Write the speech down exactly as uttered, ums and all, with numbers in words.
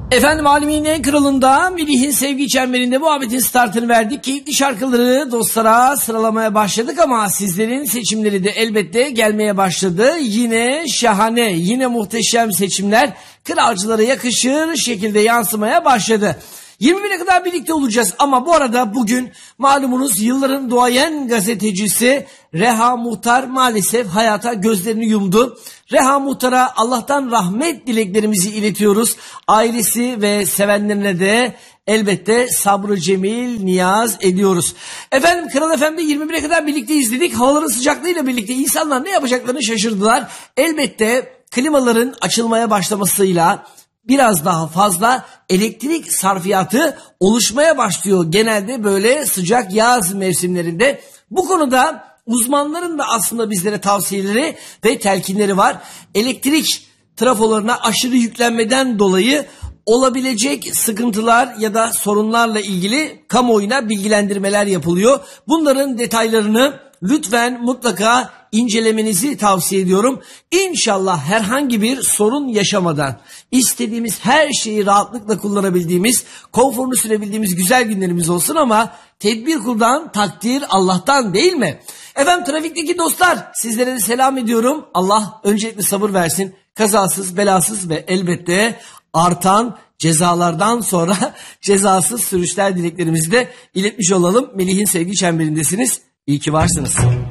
Efendim Alemin en kralında Melih'in sevgi çemberinde muhabbetin startını verdik. Keyifli şarkıları dostlara sıralamaya başladık ama sizlerin seçimleri de elbette gelmeye başladı. Yine şahane, yine muhteşem seçimler kralcılara yakışır şekilde yansımaya başladı. yirmi bine kadar birlikte olacağız ama bu arada bugün malumunuz yılların duayen gazetecisi Reha Muhtar maalesef hayata gözlerini yumdu. Reha Muhtar'a Allah'tan rahmet dileklerimizi iletiyoruz. Ailesi ve sevenlerine de elbette sabrı cemil niyaz ediyoruz. Efendim Kral F M'de yirmi bine kadar birlikte izledik. Havaların sıcaklığıyla birlikte insanlar ne yapacaklarını şaşırdılar. Elbette klimaların açılmaya başlamasıyla biraz daha fazla elektrik sarfiyatı oluşmaya başlıyor genelde böyle sıcak yaz mevsimlerinde. Bu konuda uzmanların da aslında bizlere tavsiyeleri ve telkinleri var. Elektrik trafolarına aşırı yüklenmeden dolayı olabilecek sıkıntılar ya da sorunlarla ilgili kamuoyuna bilgilendirmeler yapılıyor. Bunların detaylarını lütfen mutlaka incelemenizi tavsiye ediyorum. İnşallah herhangi bir sorun yaşamadan istediğimiz her şeyi rahatlıkla kullanabildiğimiz, konforunu sürebildiğimiz güzel günlerimiz olsun ama tedbir kuldan, takdir Allah'tan değil mi? Efendim trafikteki dostlar sizlere de selam ediyorum. Allah öncelikle sabır versin. Kazasız, belasız ve elbette artan cezalardan sonra cezasız sürüşler dileklerimizi de iletmiş olalım. Melih'in sevgi çemberindesiniz. İyi ki varsınız.